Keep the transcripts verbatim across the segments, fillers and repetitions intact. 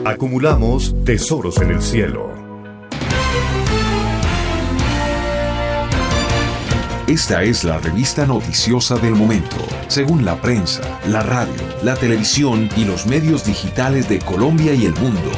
Acumulamos tesoros en el cielo. Esta es la revista noticiosa del momento, según la prensa, la radio, la televisión y los medios digitales de Colombia y el mundo.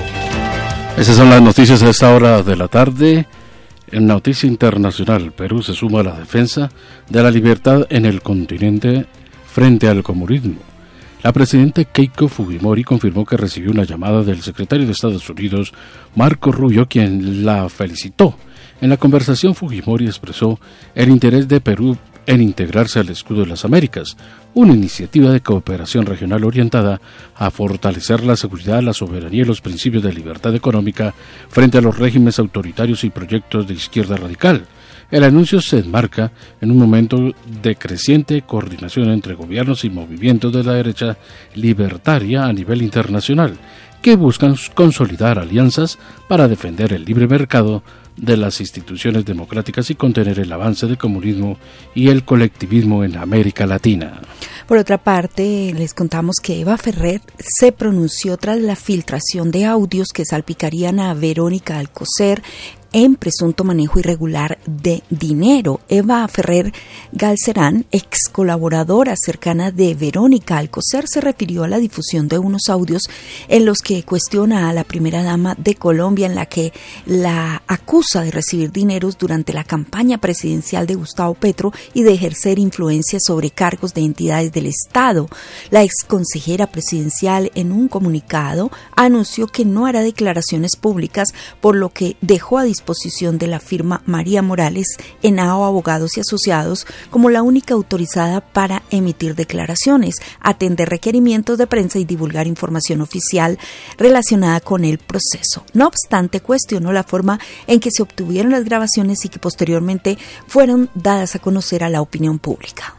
Esas son las noticias a esta hora de la tarde. En noticia internacional, Perú se suma a la defensa de la libertad en el continente frente al comunismo. La presidenta Keiko Fujimori confirmó que recibió una llamada del secretario de Estados Unidos, Marco Rubio, quien la felicitó. En la conversación, Fujimori expresó el interés de Perú en integrarse al Escudo de las Américas, una iniciativa de cooperación regional orientada a fortalecer la seguridad, la soberanía y los principios de libertad económica frente a los regímenes autoritarios y proyectos de izquierda radical. El anuncio se enmarca en un momento de creciente coordinación entre gobiernos y movimientos de la derecha libertaria a nivel internacional, que buscan consolidar alianzas para defender el libre mercado de las instituciones democráticas y contener el avance del comunismo y el colectivismo en América Latina. Por otra parte, les contamos que Eva Ferrer se pronunció tras la filtración de audios que salpicarían a Verónica Alcocer en presunto manejo irregular de dinero. Eva Ferrer Galcerán, ex colaboradora cercana de Verónica Alcocer, se refirió a la difusión de unos audios en los que cuestiona a la primera dama de Colombia, en la que la acusa de recibir dineros durante la campaña presidencial de Gustavo Petro y de ejercer influencia sobre cargos de entidades del Estado. La ex consejera presidencial, en un comunicado, anunció que no hará declaraciones públicas, por lo que dejó a disposición disposición de la firma María Morales, Henao Abogados y Asociados, como la única autorizada para emitir declaraciones, atender requerimientos de prensa y divulgar información oficial relacionada con el proceso. No obstante, cuestionó la forma en que se obtuvieron las grabaciones y que posteriormente fueron dadas a conocer a la opinión pública.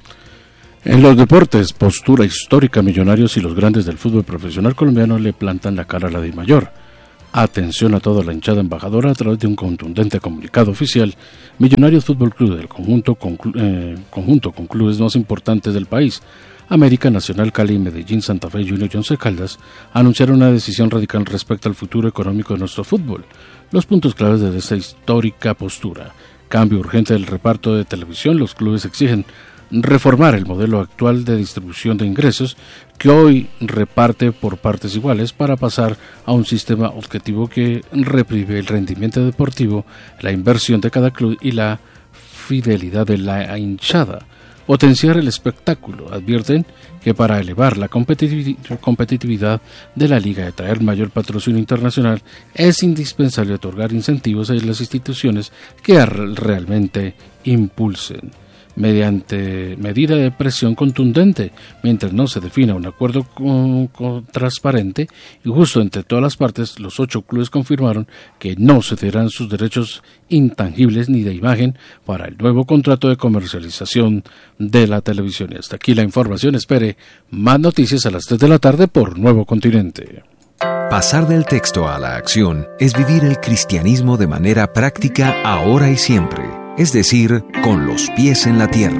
En los deportes, postura histórica, Millonarios y los grandes del fútbol profesional colombiano le plantan la cara a la DIMAYOR. Atención a toda la hinchada embajadora. A través de un contundente comunicado oficial, Millonarios Fútbol Club, del conjunto con, eh, conjunto con clubes más importantes del país, América, Nacional, Cali, Medellín, Santa Fe, Junior y Once Caldas, anunciaron una decisión radical respecto al futuro económico de nuestro fútbol. Los puntos claves de esta histórica postura: cambio urgente del reparto de televisión. Los clubes exigen reformar el modelo actual de distribución de ingresos, que hoy reparte por partes iguales, para pasar a un sistema objetivo que reprive el rendimiento deportivo, la inversión de cada club y la fidelidad de la hinchada. Potenciar el espectáculo. Advierten que para elevar la competitividad de la liga y atraer mayor patrocinio internacional es indispensable otorgar incentivos a las instituciones que realmente impulsen, mediante medida de presión contundente, mientras no se defina un acuerdo con, con, transparente y justo entre todas las partes. Los ocho clubes confirmaron que no cederán sus derechos intangibles ni de imagen para el nuevo contrato de comercialización de la televisión. Y hasta aquí la información. Espere más noticias a las tres de la tarde por Nuevo Continente. Pasar del texto a la acción es vivir el cristianismo de manera práctica ahora y siempre, es decir, con los pies en la tierra.